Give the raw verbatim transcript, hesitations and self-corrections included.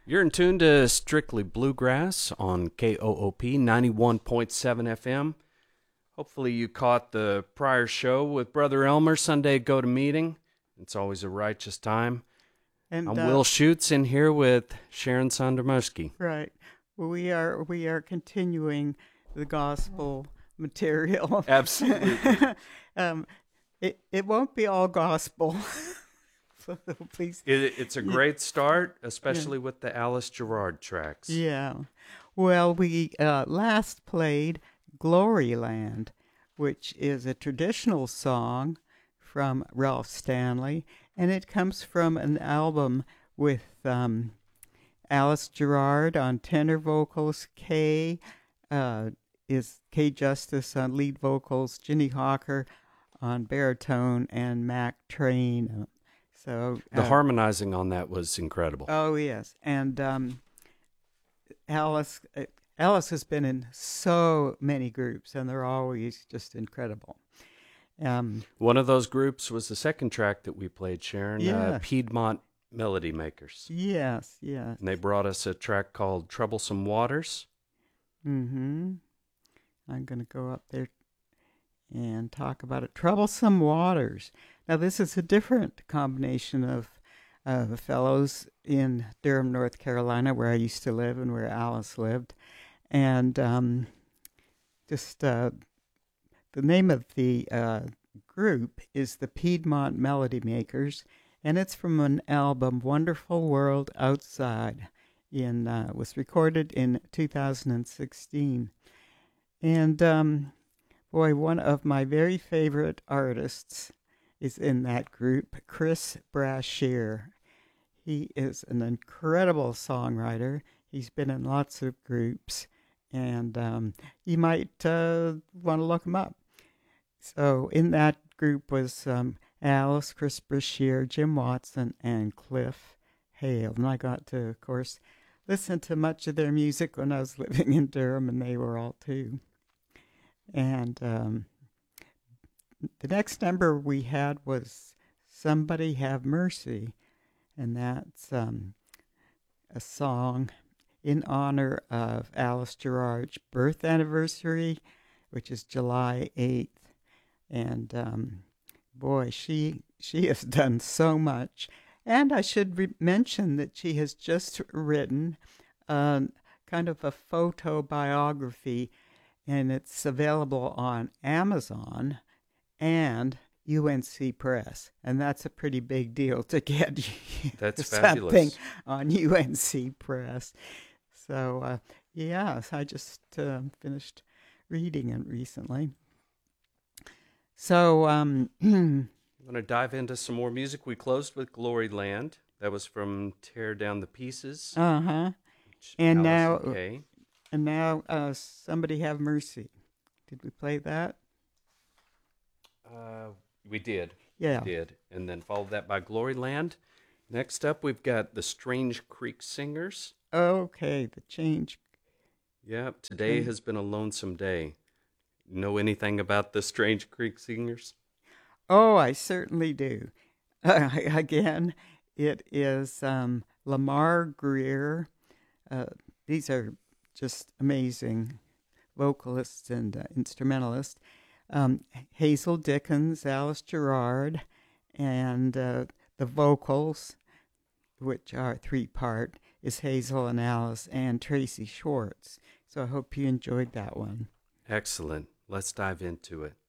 You're in tune to Strictly Bluegrass on K O O P ninety-one point seven F M. Hopefully you caught the prior show with Brother Elmer, Sunday Go to Meeting. It's always a righteous time. And I'm uh, Will Schutz in here with Sharon Sondermuski. Right. Well, we are we are continuing the gospel material. Absolutely. um, it it won't be all gospel. So please. It, it's a great start, especially yeah. with the Alice Gerrard tracks. Yeah. Well, we uh, last played Glory Land, which is a traditional song from Ralph Stanley, and it comes from an album with um, Alice Gerrard on tenor vocals, Kay uh, is Kay Justice on lead vocals, Ginny Hawker on baritone, and Mac Train. So the uh, harmonizing on that was incredible. Oh yes, and um, Alice uh, Alice has been in so many groups, and they're always just incredible. Um, One of those groups was the second track that we played, Sharon, yeah. uh, Piedmont Melody Makers. Yes, yes. And they brought us a track called Troublesome Waters. Mm-hmm. I'm going to go up there and talk about it. Troublesome Waters. Now, this is a different combination of uh, fellows in Durham, North Carolina, where I used to live and where Alice lived. And um, just uh, the name of the uh, group is the Piedmont Melody Makers, and it's from an album, Wonderful World Outside. In uh, was recorded in two thousand sixteen. And, um, boy, one of my very favorite artists is in that group, Chris Brashear. He is an incredible songwriter. He's been in lots of groups, and um, you might uh, want to look him up. So in that group was um, Alice, Chris Brashear, Jim Watson, and Cliff Hale. And I got to, of course, listen to much of their music when I was living in Durham, and they were all too. And um, the next number we had was Somebody Have Mercy, and that's um, a song in honor of Alice Gerrard's birth anniversary, which is July eighth. And um, boy, she she has done so much. And I should re- mention that she has just written uh, kind of a photo biography, and it's available on Amazon and U N C Press, and that's a pretty big deal to get that's something fabulous. On U N C Press. So, uh, yes, I just uh, finished reading it recently. So, um, you want to dive into some more music? We closed with Glory Land. That was from Tear Down the Pieces. Uh huh. And now, and, and now, uh, Somebody Have Mercy. Did we play that? Uh, we did. Yeah. We did. And then followed that by Glory Land. Next up, we've got the Strange Creek Singers. Okay, the change. Yep, today has been a lonesome day. Know anything about the Strange Creek Singers? Oh, I certainly do. Uh, again, it is um, Lamar Greer. Uh, these are just amazing vocalists and uh, instrumentalists. Um, Hazel Dickens, Alice Gerrard, and uh, the vocals, which are three-part, is Hazel and Alice and Tracy Schwartz. So I hope you enjoyed that one. Excellent. Let's dive into it.